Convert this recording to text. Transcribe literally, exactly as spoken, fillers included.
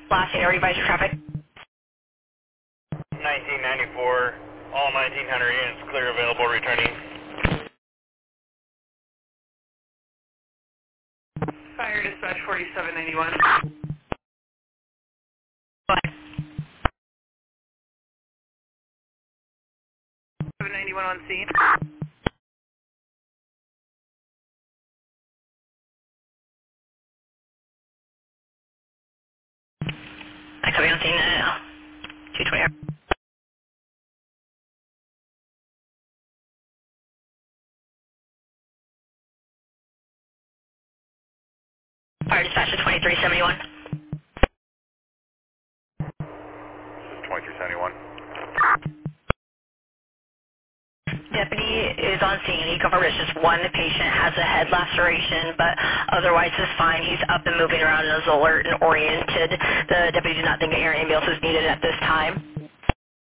Last scene, revised your traffic. nineteen ninety-four, all nineteen hundred units clear available returning. Fire dispatch forty-seven ninety-one. seven ninety-one on scene. I copy on scene, uh, two twenty. Fire dispatch to twenty-three seventy-one. twenty-three seventy-one. Deputy is on scene. He confirmed it's just one patient has a head laceration, but otherwise is fine. He's up and moving around and is alert and oriented. The deputy did not think an air ambulance is needed at this time.